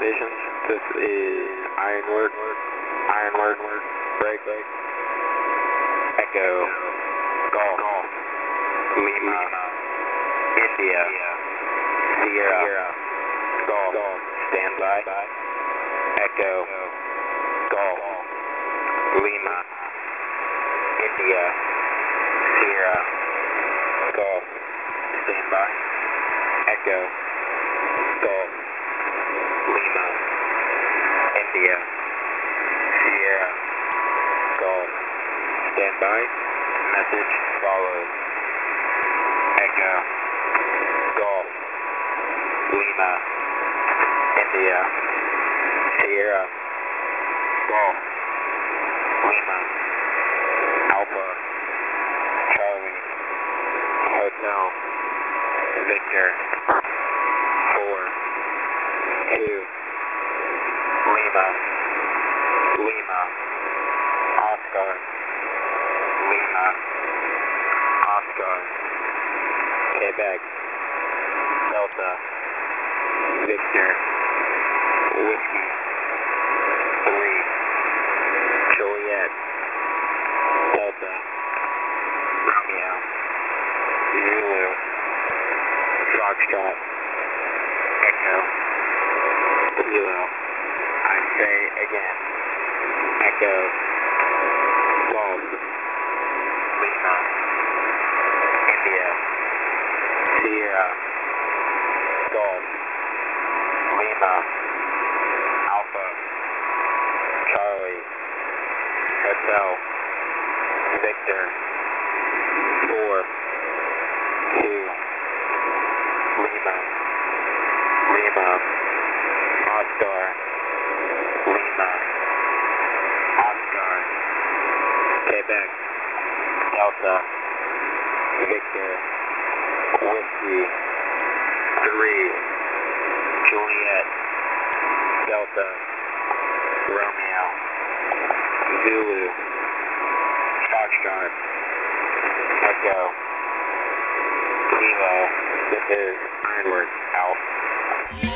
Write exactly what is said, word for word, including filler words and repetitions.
stations. This is Ironwork, Ironwork, break, break. Echo, Golf, Golf, Lima, India, Sierra, Golf, standby. Echo, Golf, Lima, India, Sierra, Golf, standby. Echo, Golf, Lima, India, Sierra, Golf, standby. Message followed. Echo, Golf, Lima, India, Sierra, Golf, Lima, Alpha, Charlie, Hotel, Victor, four, two, Lima, Lima, Oscar, Lima, Oscar, Quebec, Delta, Victor, Whiskey, three, Juliet, Delta, Romeo, Zulu, Foxtrot, Echo, Kilo. I say again, Echo, Golf, Lima, India, Sierra, Golf, Lima, Alpha, Charlie, Hotel, Victor, four, two, Lima, Lima, Oscar, Lima, Oscar, Quebec, Delta, Victor, Whiskey, three, Juliet, Delta, Romeo, Zulu, Foxtrot, Echo, Kilo. This is Ironwork out.